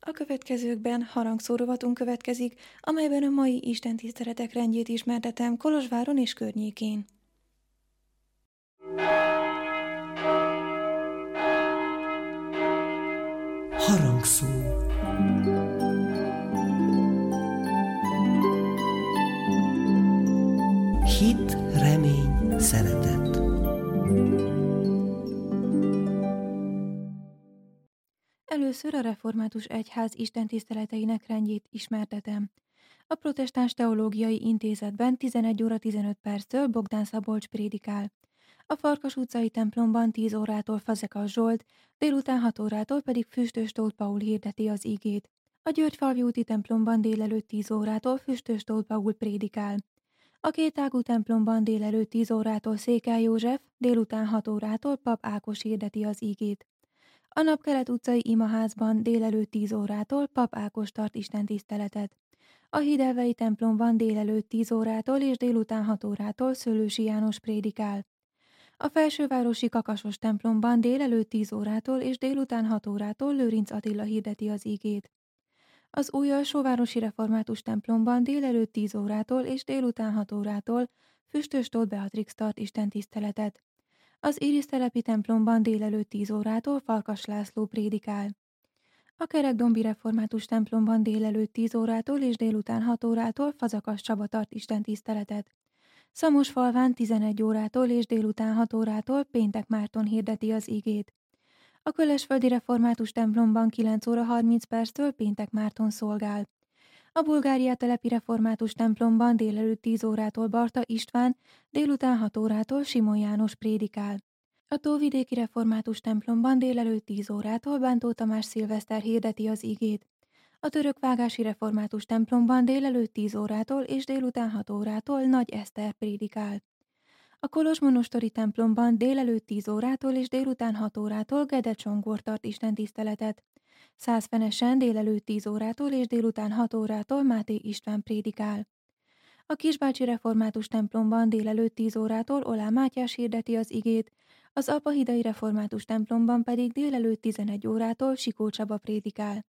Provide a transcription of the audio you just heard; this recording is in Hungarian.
A következőkben harangszó rovatunk következik, amelyben a mai istentiszteletek rendjét ismertetem Kolozsváron és környékén. Harangszó. Hit, remény, szeretet. Először a református egyház istentiszteleteinek rendjét ismertetem. A Protestáns Teológiai Intézetben 11 óra 15 perctől Bogdán Szabolcs prédikál. A Farkas utcai templomban 10 órától Fazekas Zsolt, délután 6 órától pedig Füstös Tóth Paul hirdeti az igét. A Györgyfalvi úti templomban délelőtt 10 órától Füstös Tóth Paul prédikál. A Kétágú templomban délelőtt 10 órától Székely József, délután 6 órától Pap Ákos hirdeti az igét. A Napkelet utcai imaházban délelőtt 10 órától Pap Ákos tart istentiszteletet. A Hídelvei templomban délelőtt 10 órától és délután 6 órától Szőlősi János prédikál. A Felsővárosi Kakasos templomban délelőtt 10 órától és délután 6 órától Lőrinc Attila hirdeti az igét. Az Újalsóvárosi Református templomban délelőtt 10 órától és délután 6 órától Füstös Tóth Beatrix tart istentiszteletet. Az Irisztelepi templomban délelőtt 10 órától Farkas László prédikál. A Kerekdombi Református templomban délelőtt 10 órától és délután 6 órától Fazakas Csaba tart istentiszteletet. Szamosfalván 11 órától és délután 6 órától Péntek Márton hirdeti az igét. A Kölesföldi Református templomban 9 óra 30 perctől Péntek Márton szolgál. A Bulgária telepi református templomban délelőtt 10 órától Barta István, délután 6 órától Simon János prédikál. A Tóvidéki Református templomban délelőtt 10 órától Bántó Tamás Szilveszter hirdeti az igét. A Törökvágási Református templomban délelőtt 10 órától és délután 6 órától Nagy Eszter prédikál. A Kolozsmonostori templomban délelőtt 10 órától és délután 6 órától Gede Csongor tart istentiszteletet. Százfenesen délelőtt 10 órától és délután 6 órától Máté István prédikál. A Kisbácsi Református templomban délelőtt 10 órától Olá Mátyás hirdeti az igét, az Apahidai Református templomban pedig délelőtt 11 órától Sikó Csaba prédikál.